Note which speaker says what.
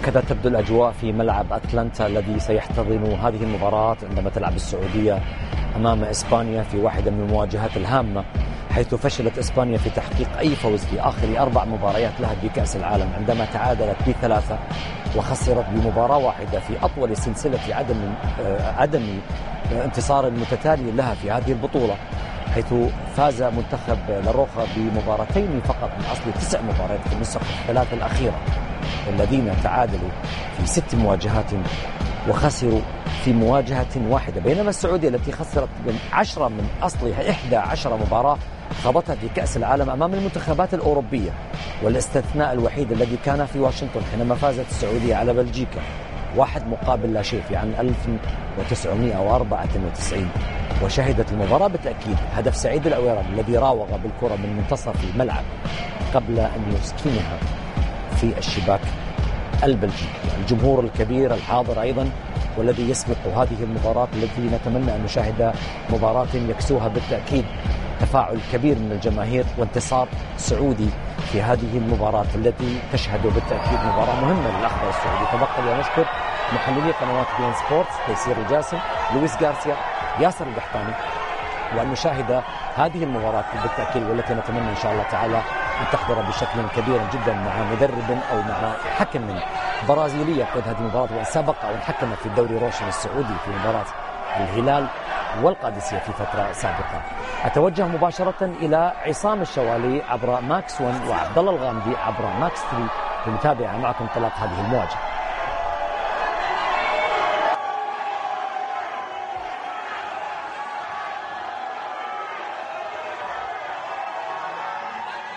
Speaker 1: هكذا تبدو الأجواء في ملعب أتلانتا الذي سيحتضن هذه المباراة عندما تلعب السعودية أمام إسبانيا في واحدة من المواجهات الهامة، حيث فشلت إسبانيا في تحقيق أي فوز في آخر 4 مباريات لها في كأس العالم، عندما تعادلت ب3 وخسرت بمباراة واحدة في أطول سلسلة عدم انتصار متتالي لها في هذه البطولة، حيث فاز منتخب لاروخا بمباراتين فقط من أصل 9 مباريات في النسخ الثلاث الأخيرة، الذين تعادلوا في 6 مواجهات وخسروا في مواجهة واحدة، بينما السعودية التي خسرت من 10 من أصلها 11 مباراة خاضتها في كأس العالم أمام المنتخبات الأوروبية، والاستثناء الوحيد الذي كان في واشنطن حينما فازت السعودية على بلجيكا 1 مقابل لا شيء في عام 1994. وشهدت المباراة بالتأكيد هدف سعيد العويران الذي راوغ بالكرة من منتصف الملعب قبل أن يسكنها في الشباك البلجيكي. الجمهور الكبير الحاضر أيضا والذي يسبق هذه المباراة التي نتمنى أن نشاهد مباراة يكسوها بالتأكيد تفاعل كبير من الجماهير وانتصار سعودي في هذه المباراة التي تشهد بالتأكيد مباراة مهمة للأخضر السعودي. تبقى لي نشكر محللي قنوات بي ان سبورتس تيسير الجاسم، لويس غارسيا، ياسر القحطاني، وأن نشاهد هذه المباراة بالتأكيد والتي نتمنى إن شاء الله تعالى أن تحضر بشكل كبير جدا مع مدرب أو مع حكم برازيلي يقود هذه المباراة، وإن سبق أو حكم في الدوري روشن السعودي في مباراة الهلال والقادسية في فترة سابقة. أتوجه مباشرة إلى عصام الشوالي عبر ماكس 1 وعبد الله الغامدي عبر ماكس 3 للمتابعة معكم انطلاق هذه المواجهة.